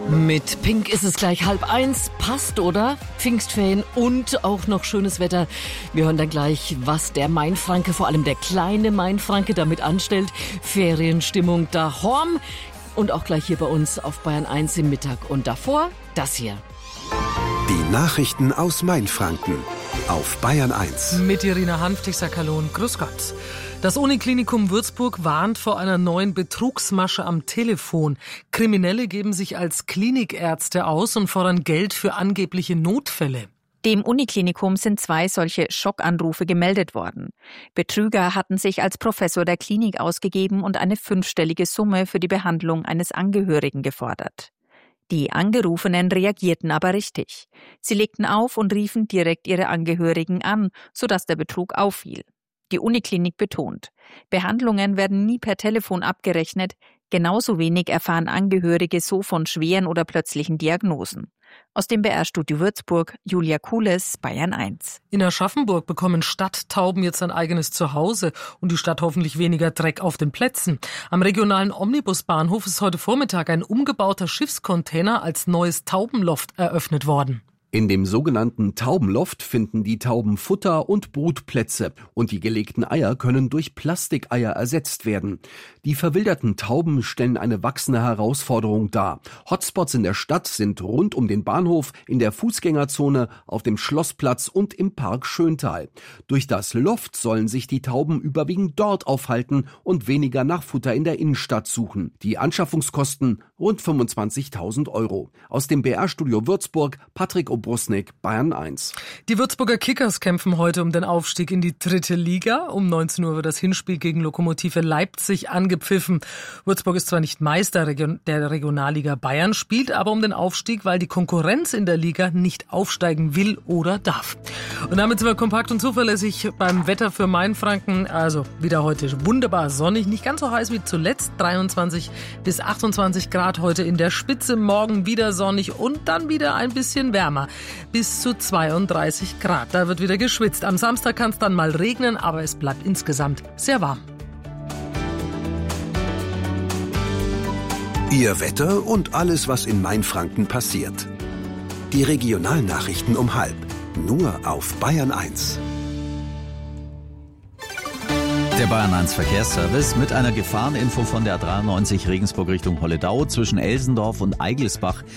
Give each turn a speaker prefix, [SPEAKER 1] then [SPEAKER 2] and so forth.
[SPEAKER 1] Mit Pink ist es gleich 12:30. Passt, oder? Pfingstferien und auch noch schönes Wetter. Wir hören dann gleich, was der Mainfranke, vor allem der kleine Mainfranke, damit anstellt. Ferienstimmung dahorm. Und auch gleich hier bei uns auf Bayern 1 im Mittag. Und davor das hier.
[SPEAKER 2] Die Nachrichten aus Mainfranken auf Bayern 1.
[SPEAKER 3] Mit Irina Hanft, ich sag Hallo und Grüß Gott. Das Uniklinikum Würzburg warnt vor einer neuen Betrugsmasche am Telefon. Kriminelle geben sich als Klinikärzte aus und fordern Geld für angebliche Notfälle.
[SPEAKER 4] Dem Uniklinikum sind 2 solche Schockanrufe gemeldet worden. Betrüger hatten sich als Professor der Klinik ausgegeben und eine 5-stellige Summe für die Behandlung eines Angehörigen gefordert. Die Angerufenen reagierten aber richtig. Sie legten auf und riefen direkt ihre Angehörigen an, sodass der Betrug auffiel. Die Uniklinik betont, Behandlungen werden nie per Telefon abgerechnet, genauso wenig erfahren Angehörige so von schweren oder plötzlichen Diagnosen. Aus dem BR-Studio Würzburg, Julia Kules, Bayern 1.
[SPEAKER 3] In Aschaffenburg bekommen Stadttauben jetzt ein eigenes Zuhause und die Stadt hoffentlich weniger Dreck auf den Plätzen. Am regionalen Omnibusbahnhof ist heute Vormittag ein umgebauter Schiffscontainer als neues Taubenloft eröffnet worden.
[SPEAKER 5] In dem sogenannten Taubenloft finden die Tauben Futter und Brutplätze und die gelegten Eier können durch Plastikeier ersetzt werden. Die verwilderten Tauben stellen eine wachsende Herausforderung dar. Hotspots in der Stadt sind rund um den Bahnhof, in der Fußgängerzone, auf dem Schlossplatz und im Park Schöntal. Durch das Loft sollen sich die Tauben überwiegend dort aufhalten und weniger nach Futter in der Innenstadt suchen. Die Anschaffungskosten rund 25.000 €. Aus dem BR-Studio Würzburg, Patrick Obrusnik, Bayern 1.
[SPEAKER 3] Die Würzburger Kickers kämpfen heute um den Aufstieg in die 3. Liga. Um 19 Uhr wird das Hinspiel gegen Lokomotive Leipzig angepfiffen. Würzburg ist zwar nicht Meister der Regionalliga Bayern, spielt aber um den Aufstieg, weil die Konkurrenz in der Liga nicht aufsteigen will oder darf. Und damit sind wir kompakt und zuverlässig beim Wetter für Mainfranken. Also wieder heute wunderbar sonnig, nicht ganz so heiß wie zuletzt. 23 bis 28 Grad heute in der Spitze, morgen wieder sonnig und dann wieder ein bisschen wärmer. Bis zu 32 Grad. Da wird wieder geschwitzt. Am Samstag kann es dann mal regnen, aber es bleibt insgesamt sehr warm.
[SPEAKER 2] Ihr Wetter und alles, was in Mainfranken passiert. Die Regionalnachrichten um 12:30. Nur auf Bayern 1.
[SPEAKER 6] Der Bayern 1 Verkehrsservice mit einer Gefahreninfo von der A93 Regensburg Richtung Holledau zwischen Elsendorf und Eigelsbach.